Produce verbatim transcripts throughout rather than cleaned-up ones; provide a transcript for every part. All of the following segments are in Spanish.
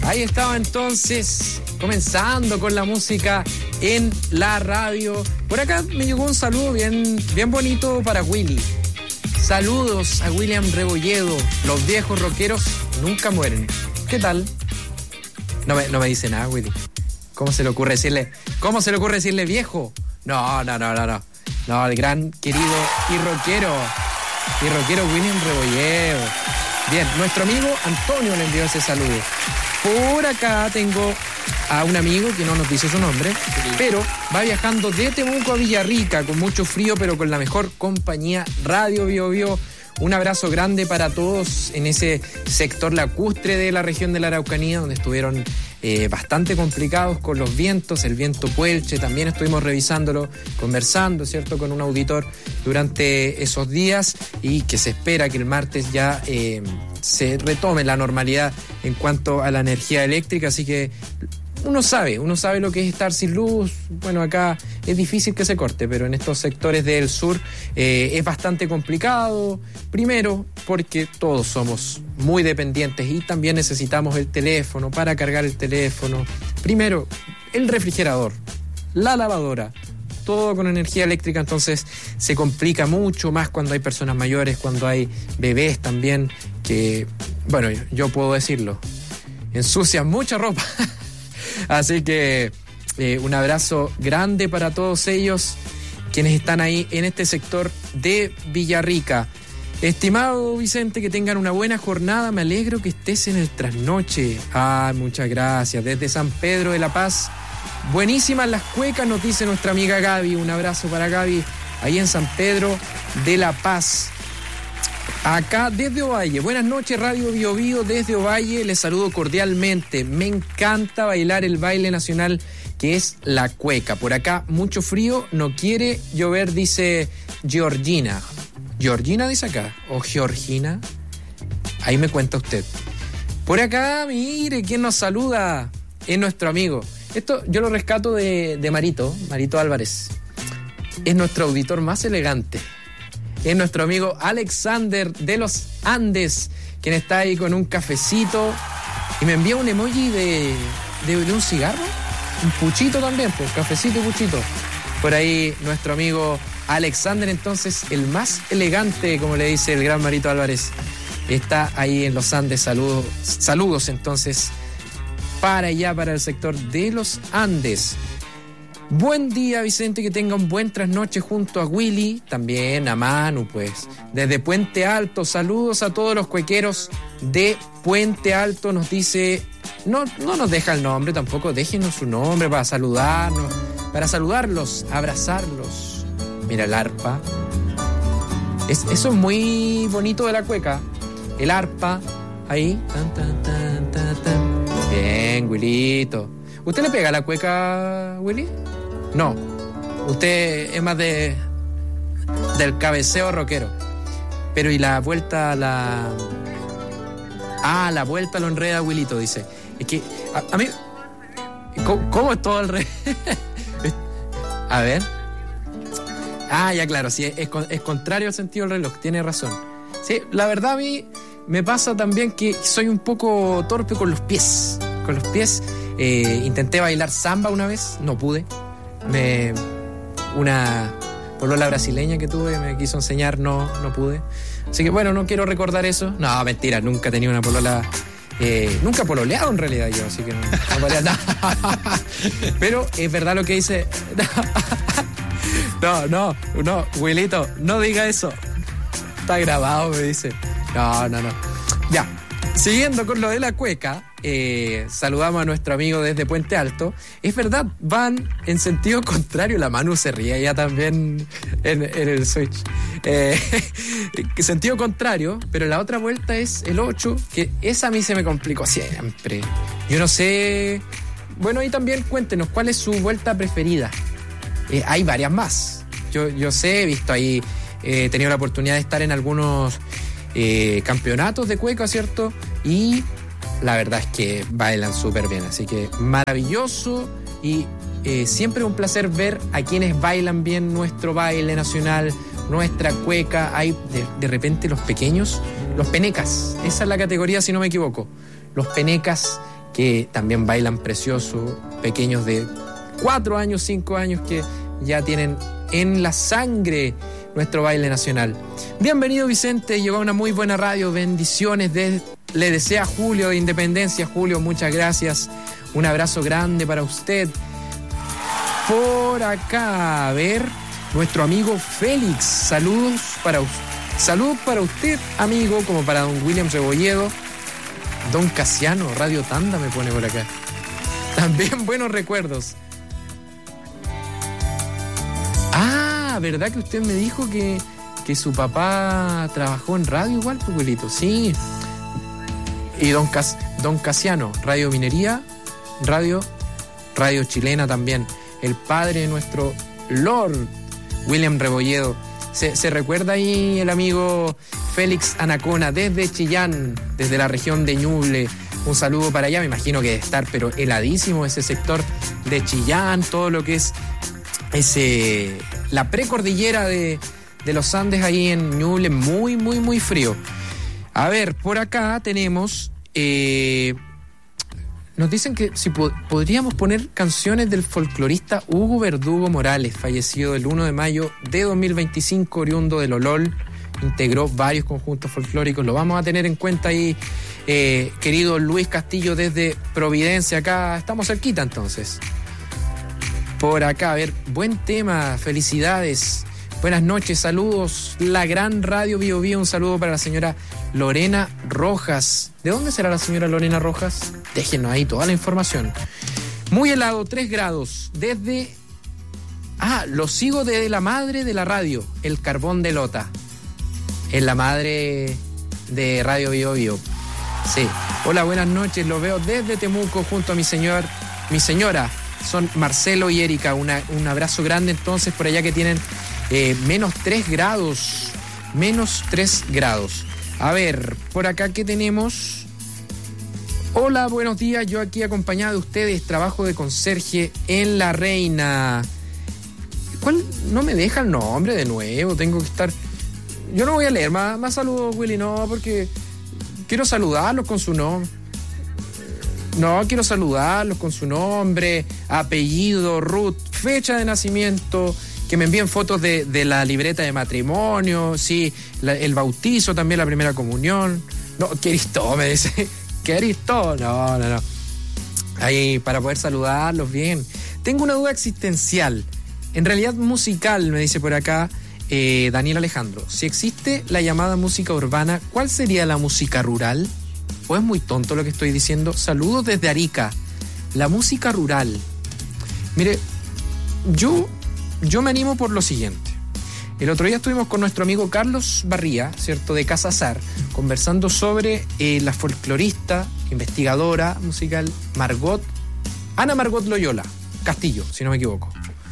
Ahí estaba entonces, comenzando con la música en la radio. Por acá me llegó un saludo bien, bien bonito para Willy. Saludos a William Rebolledo. Los viejos rockeros nunca mueren. ¿Qué tal? No me, no me dice nada, Willy. ¿Cómo se le ocurre decirle, cómo se le ocurre decirle viejo? No, no, no, no, no. No, el gran querido y rockero. Y rockero William Rebolledo. Bien, nuestro amigo Antonio le envió ese saludo. Por acá tengo a un amigo que no nos dice su nombre, pero va viajando de Temuco a Villarrica con mucho frío, pero con la mejor compañía, Radio Bio Bio. Un abrazo grande para todos en ese sector lacustre de la región de la Araucanía, donde estuvieron eh, bastante complicados con los vientos, el viento Puelche. También estuvimos revisándolo, conversando, ¿cierto?, con un auditor durante esos días, y que se espera que el martes ya eh, se retome la normalidad en cuanto a la energía eléctrica. Así que uno sabe, uno sabe lo que es estar sin luz. Bueno, acá es difícil que se corte, pero en estos sectores del sur eh, es bastante complicado. Primero, porque todos somos muy dependientes y también necesitamos el teléfono para cargar el teléfono. Primero, el refrigerador, la lavadora, todo con energía eléctrica, entonces se complica mucho más cuando hay personas mayores, cuando hay bebés también, que, bueno, yo puedo decirlo, ensucian mucha ropa. Así que eh, un abrazo grande para todos ellos, quienes están ahí en este sector de Villarrica. Estimado Vicente, que tengan una buena jornada. Me alegro que estés en el trasnoche. Ah, muchas gracias. Desde San Pedro de la Paz. Buenísimas las cuecas, nos dice nuestra amiga Gaby. Un abrazo para Gaby, ahí en San Pedro de la Paz. Acá desde Ovalle, buenas noches Radio Bio Bio desde Ovalle, les saludo cordialmente. Me encanta bailar el baile nacional que es la cueca. Por acá mucho frío, no quiere llover, dice Georgina. ¿Georgina dice acá? ¿O Georgina? Ahí me cuenta usted. Por acá, mire, ¿quién nos saluda? Es nuestro amigo. Esto yo lo rescato de, de Marito, Marito Álvarez. Es nuestro auditor más elegante. Es nuestro amigo Alexander de los Andes, quien está ahí con un cafecito y me envía un emoji de, de, de un cigarro, un puchito también, pues, cafecito y puchito. Por ahí nuestro amigo Alexander, entonces, el más elegante, como le dice el gran Marito Álvarez, está ahí en los Andes. Saludos, saludos entonces para allá, para el sector de los Andes. Buen día, Vicente, que tenga un buen trasnoche junto a Willy, también a Manu, pues. Desde Puente Alto, saludos a todos los cuequeros de Puente Alto, nos dice, no, no nos deja el nombre tampoco, déjenos su nombre para saludarnos, para saludarlos, abrazarlos. Mira el arpa. Es, eso es muy bonito de la cueca, el arpa, ahí. Tan, tan, tan, tan, tan. Bien, Willito. ¿Usted le pega a la cueca, Willy? No, usted es más de del cabeceo rockero. Pero y la vuelta a la... Ah, la vuelta lo enreda Willito, dice. Es que, a, a mí... ¿Cómo, cómo es todo al revés? A ver. Ah, ya claro, sí, es, es contrario al sentido del reloj, tiene razón. Sí, la verdad a mí me pasa también que soy un poco torpe con los pies. Con los pies... Eh, intenté bailar samba una vez, no pude. Me, una polola brasileña que tuve me quiso enseñar, no, no pude. Así que bueno, no quiero recordar eso. No, mentira, nunca he tenido una polola. Eh, nunca he pololeado en realidad yo, así que no, no podría nada. Pero es verdad lo que dice. No, no, no, Wilito, no diga eso. Está grabado, me dice. No, no, no. Ya. Siguiendo con lo de la cueca, eh, saludamos a nuestro amigo desde Puente Alto. Es verdad, van en sentido contrario. La Manu se ríe ya también en, en el switch. Eh, sentido contrario, pero la otra vuelta es el ocho, que esa a mí se me complicó siempre. Yo no sé... Bueno, y también cuéntenos, ¿cuál es su vuelta preferida? Eh, hay varias más. Yo, yo sé, he visto ahí, eh, he tenido la oportunidad de estar en algunos... Eh, campeonatos de cueca, ¿cierto? Y la verdad es que bailan súper bien, así que maravilloso. Y eh, siempre un placer ver a quienes bailan bien nuestro baile nacional, nuestra cueca. Hay de, de repente los pequeños, los penecas, esa es la categoría si no me equivoco, los penecas que también bailan precioso, pequeños de cuatro años, cinco años que ya tienen en la sangre nuestro baile nacional. Bienvenido, Vicente, llegó a una muy buena radio, bendiciones, de, le desea Julio de Independencia. Julio, muchas gracias, un abrazo grande para usted. Por acá, a ver, nuestro amigo Félix, saludos para usted. Salud para usted, amigo, como para don William Rebolledo. Don Casiano, Radio Tanda me pone por acá. También buenos recuerdos. Ah, ¿verdad que usted me dijo que, que su papá trabajó en radio igual, Puculito? Sí. Y don, Cas, don Casiano, Radio Minería, Radio, Radio Chilena también. El padre de nuestro Lord William Rebolledo. Se, se recuerda ahí el amigo Félix Anacona desde Chillán, desde la región de Ñuble. Un saludo para allá, me imagino que debe estar pero heladísimo ese sector de Chillán, todo lo que es ese la precordillera de, de los Andes ahí en Ñuble, muy, muy, muy frío. A ver, por acá tenemos... Eh, nos dicen que si po- podríamos poner canciones del folclorista Hugo Verdugo Morales, fallecido el uno de mayo de dos mil veinticinco, oriundo del Olol, integró varios conjuntos folclóricos. Lo vamos a tener en cuenta ahí, eh, querido Luis Castillo desde Providencia, acá estamos cerquita entonces. Por acá, a ver, buen tema, felicidades, buenas noches, saludos, la gran radio Bio Bio, un saludo para la señora Lorena Rojas. ¿De dónde será la señora Lorena Rojas? Déjenos ahí toda la información. Muy helado, tres grados, desde... Ah, lo sigo desde la madre de la radio, el Carbón de Lota. Es la madre de Radio Bio Bio. Sí. Hola, buenas noches, lo veo desde Temuco junto a mi señor, mi señora. Son Marcelo y Erika. Una, un abrazo grande entonces por allá que tienen eh, menos tres grados. Menos tres grados. A ver, por acá ¿qué tenemos? Hola, buenos días, yo aquí acompañado de ustedes, trabajo de conserje en La Reina. ¿Cuál? No me deja el nombre de nuevo, tengo que estar... Yo no voy a leer más, más saludos, Willy, no, porque quiero saludarlos con su nombre. No, quiero saludarlos con su nombre, apellido, Ruth, fecha de nacimiento, que me envíen fotos de, de la libreta de matrimonio, sí, la, el bautizo también, la primera comunión. No, ¿querís todo? Me dice, ¿querís todo? No, no, no. Ahí, para poder saludarlos bien. Tengo una duda existencial, en realidad musical, me dice por acá eh, Daniel Alejandro. Si existe la llamada música urbana, ¿cuál sería la música rural? ¿O es muy tonto lo que estoy diciendo? Saludos desde Arica. La música rural. Mire, yo... Yo me animo por lo siguiente. El otro día estuvimos con nuestro amigo Carlos Barría, ¿cierto?, de Casa Azar, conversando sobre eh, la folclorista, investigadora musical Margot, Ana Margot Loyola Castillo, si no me equivoco.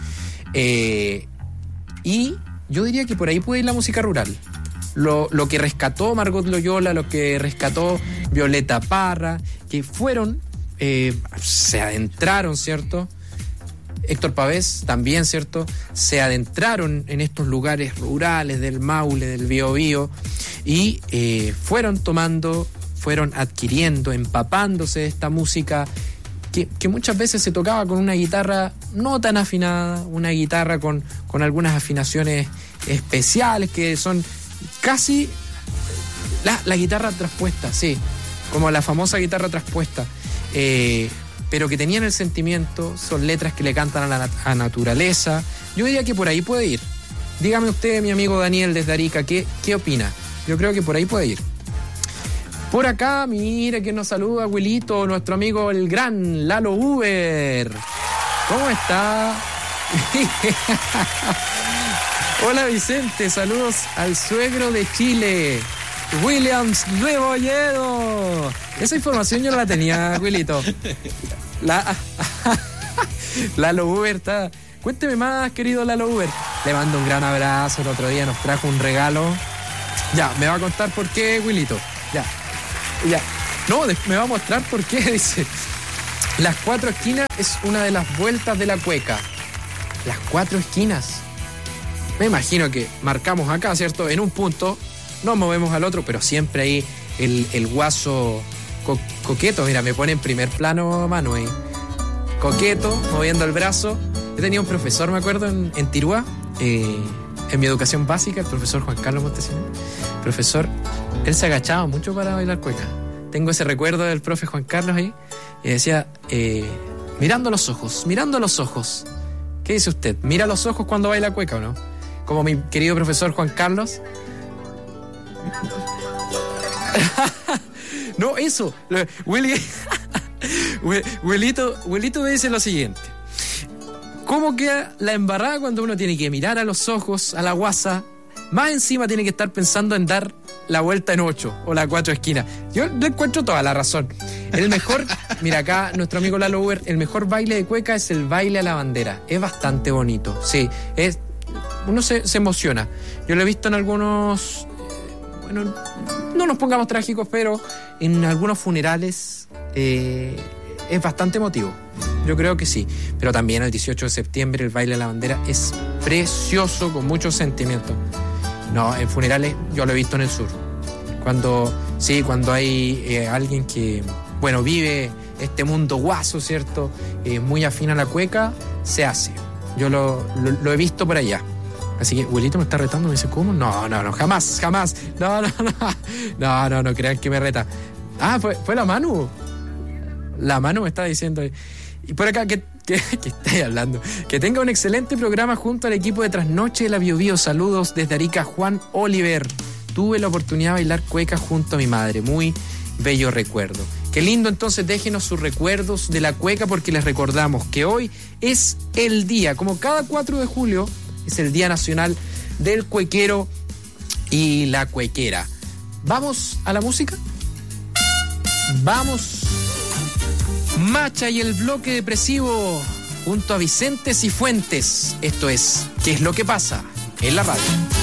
Eh, y yo diría que por ahí puede ir la música rural. Lo, lo que rescató Margot Loyola, lo que rescató Violeta Parra, que fueron, eh, se adentraron, ¿cierto?, Héctor Pavés también, ¿cierto?, se adentraron en estos lugares rurales del Maule, del Biobío, y eh, fueron tomando, fueron adquiriendo, empapándose de esta música que, que muchas veces se tocaba con una guitarra no tan afinada, una guitarra con, con algunas afinaciones especiales que son casi la, la guitarra traspuesta, sí, como la famosa guitarra traspuesta. Eh, pero que tenían el sentimiento, son letras que le cantan a la nat- a naturaleza. Yo diría que por ahí puede ir. Dígame usted, mi amigo Daniel desde Arica, ¿qué, qué opina? Yo creo que por ahí puede ir. Por acá, mire que nos saluda, abuelito, nuestro amigo el gran Lalo Uber. ¿Cómo está? Hola, Vicente, saludos al suegro de Chile, Williams Rebolledo. Esa información yo no la tenía, abuelito. La... Lalo Uber está... Cuénteme más, querido Lalo Uber. Le mando un gran abrazo. El otro día nos trajo un regalo. Ya, me va a contar por qué, Wilito. Ya, ya. No, me va a mostrar por qué, dice. Las cuatro esquinas es una de las vueltas de la cueca. Las cuatro esquinas. Me imagino que marcamos acá, ¿cierto? En un punto, nos movemos al otro, pero siempre ahí el, el guaso co- coqueto, mira, me pone en primer plano Manu ahí. Coqueto, moviendo el brazo. Yo tenía un profesor, me acuerdo, en, en Tirúa, eh, en mi educación básica, el profesor Juan Carlos Montesinos. Profesor, él se agachaba mucho para bailar cueca. Tengo ese recuerdo del profe Juan Carlos ahí, y decía, eh, mirando los ojos, mirando los ojos. ¿Qué dice usted? ¿Mira los ojos cuando baila cueca o no? Como mi querido profesor Juan Carlos. No, eso. Willy, Wilito, Wilito me dice lo siguiente. ¿Cómo queda la embarrada cuando uno tiene que mirar a los ojos, a la guasa? Más encima tiene que estar pensando en dar la vuelta en ocho o la cuatro esquinas. Yo le encuentro toda la razón. El mejor, mira acá nuestro amigo Lalo Uber, el mejor baile de cueca es el baile a la bandera. Es bastante bonito, sí. Es, uno se, se emociona. Yo lo he visto en algunos... Bueno, no nos pongamos trágicos, pero en algunos funerales eh, es bastante emotivo. Yo creo que sí. Pero también el dieciocho de septiembre el baile a la bandera es precioso, con mucho sentimiento. No, en funerales yo lo he visto en el sur. Cuando, sí, cuando hay eh, alguien que, bueno, vive este mundo guaso, ¿cierto? Eh, muy afín a la cueca, se hace. Yo lo, lo, lo he visto por allá. Así que, abuelito me está retando, me dice, ¿cómo? No, no, no, jamás, jamás. No, no, no. No, no, no crean que me reta. Ah, fue, fue la Manu. La Manu me está diciendo. Y por acá, que, que, que estoy hablando. Que tenga un excelente programa junto al equipo de Trasnoche de la Bio Bio. Saludos desde Arica, Juan Oliver. Tuve la oportunidad de bailar cueca junto a mi madre. Muy bello recuerdo. Qué lindo, entonces déjenos sus recuerdos de la cueca, porque les recordamos que hoy es el día, como cada cuatro de julio, es el Día Nacional del Cuequero y la Cuequera. ¿Vamos a la música? Vamos. Macha y el bloque depresivo junto a Vicente Cifuentes. Esto es ¿Qué es lo que pasa? En la radio.